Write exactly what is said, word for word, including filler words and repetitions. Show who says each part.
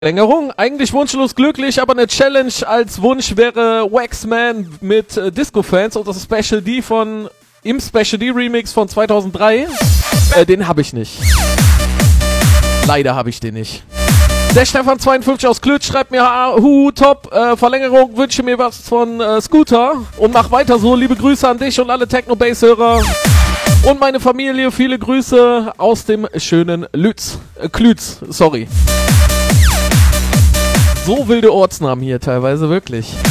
Speaker 1: Verlängerung, eigentlich wunschlos glücklich, aber eine Challenge als Wunsch wäre Waxman mit äh, Disco-Fans und das Special D von im Special D Remix von zweitausenddrei. Äh, den habe ich nicht. Leider habe ich den nicht. Der Stefan zweiundfünfzig aus Klötz schreibt mir, hu, top, äh, Verlängerung, wünsche mir was von äh, Scooter und mach weiter so, liebe Grüße an dich und alle Techno-Bass-Hörer und meine Familie, viele Grüße aus dem schönen Lütz, äh, Klütz, sorry. So wilde Ortsnamen hier teilweise, wirklich.